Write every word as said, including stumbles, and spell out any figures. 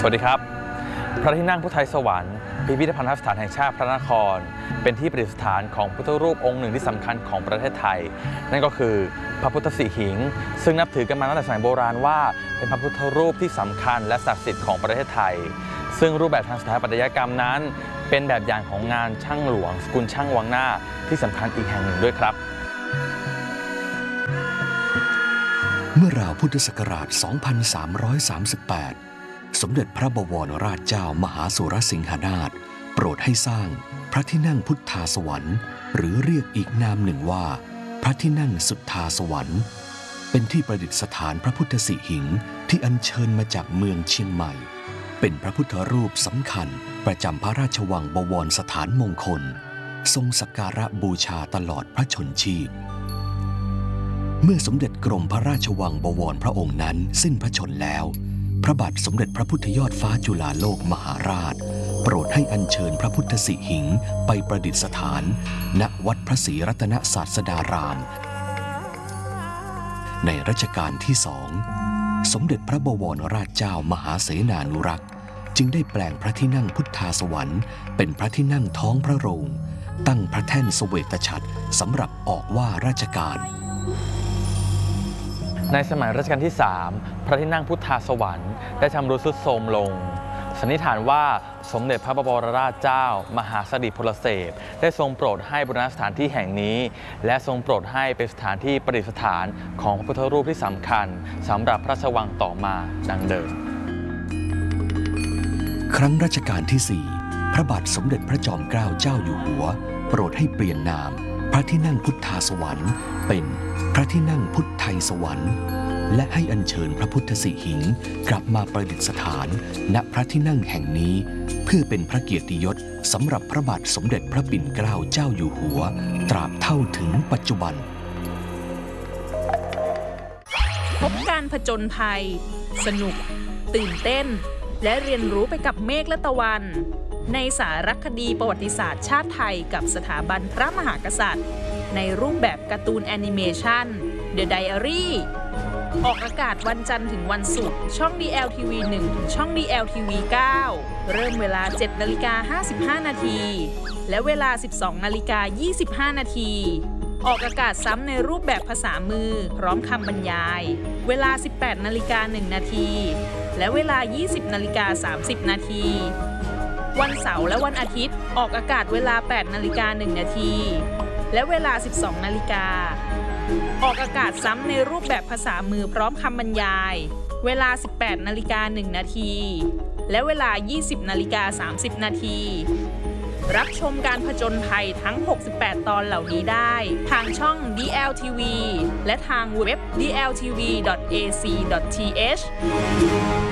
สวัสดีครับพระที่นั่งพุทธไทยสวรรค์พิพิธภัณฑสถานแห่งชาติพระนครเป็นที่ประดิษฐานของพุทธรูปองค์หนึ่งที่สำคัญของประเทศไทยนั่นก็คือพระพุทธสิหิงค์ซึ่งนับถือกันมาตั้งแต่สมัยโบราณว่าเป็นพระพุทธรูปที่สำคัญและศักดิ์สิทธิ์ของประเทศไทยซึ่งรูปแบบทางสถาปัตยกรรมนั้นเป็นแบบอย่างของงานช่างหลวงสกุลช่างวังหน้าที่สำคัญอีกแห่งหนึ่งด้วยครับเมื่อราวพุทธศักราช สองพันสามร้อยสามสิบแปด สมเด็จพระบวรราชเจ้ามหาสุรสิงหนาถโปรดให้สร้างพระที่นั่งพุทธาสวรรค์หรือเรียกอีกนามหนึ่งว่าพระที่นั่งสุทธาสวรรค์เป็นที่ประดิษฐานพระพุทธสิหิงค์ที่อัญเชิญมาจากเมืองเชียงใหม่เป็นพระพุทธรูปสำคัญประจำพระราชวังบวรสถานมงคลทรงสักการะบูชาตลอดพระชนชีพเมื่อสมเด็จกรมพระราชวังบวรพระองค์นั้นสิ้นพระชนแล้วพระบาทสมเด็จพระพุทธยอดฟ้าจุฬาโลกมหาราชโปรดให้อัญเชิญพระพุทธสิหิงค์ไปประดิษฐานณวัดพระศรีรัตนศาสดารามในรัชกาลที่สองสมเด็จพระบวรราชเจ้ามหาเสนานุรักษ์จึงได้แปลงพระที่นั่งพุทธาสวรรค์เป็นพระที่นั่งท้องพระโรงตั้งพระแท่นเสวตฉัตรสำหรับออกว่าราชการในสมัยรัชกาลที่สามพระที่นั่งพุทธาสวรรค์ได้ชำรุดทรุดโทรมลงสันนิษฐานว่าสมเด็จพระบวรราชเจ้ามหาสดิพลเสพได้ทรงโปรดให้บูรณะสถานที่แห่งนี้และทรงโปรดให้เป็นสถานที่ประดิษฐานของพระพุทธรูปที่สำคัญสำหรับพระราชวังต่อมาดังเดิมครั้งรัชกาลที่สี่พระบาทสมเด็จพระจอมเกล้าเจ้าอยู่หัวโปรดให้เปลี่ยนนามพระที่นั่งพุทธาสวรรค์เป็นพระที่นั่งพุทธไทยสวรรค์และให้อัญเชิญพระพุทธสิหิงค์กลับมาประดิษฐานณพระที่นั่งแห่งนี้เพื่อเป็นพระเกียรติยศสำหรับพระบาทสมเด็จพระปิ่นเกล้าเจ้าอยู่หัวตราบเท่าถึงปัจจุบันพบการผจญภัยสนุกตื่นเต้นและเรียนรู้ไปกับเมฆและตะวันในสารคดีประวัติศาสตร์ชาติไทยกับสถาบันพระมหากษัตริย์ในรูปแบบการ์ตูนแอนิเมชัน The Diary ออกอากาศวันจันทร์ถึงวันศุกร์ช่อง ดี แอล ที วี หนึ่ง ถึงช่อง ดี แอล ที วี เก้า เริ่มเวลา เจ็ดนาฬิกาห้าสิบห้านาทีและเวลา สิบสองนาฬิกายี่สิบห้านาทีออกอากาศซ้ำในรูปแบบภาษามือพร้อมคำบรรยายเวลา สิบแปดนาฬิกาหนึ่งนาทีและเวลา ยี่สิบนาฬิกาสามสิบนาทีวันเสาร์และวันอาทิตย์ออกอากาศเวลา แปดนาฬิกาหนึ่งนาทีและเวลา สิบสองนาฬิกาออกอากาศซ้ำในรูปแบบภาษามือพร้อมคำบรรยายเวลา สิบแปดนาฬิกาหนึ่งนาทีและเวลา ยี่สิบนาฬิกาสามสิบนาทีรับชมการผจญภัยทั้ง หกสิบแปด ตอนเหล่านี้ได้ทางช่อง ดี แอล ที วี และทางเว็บ ดี แอล ที วี ดอท เอ ซี ดอท ที เอช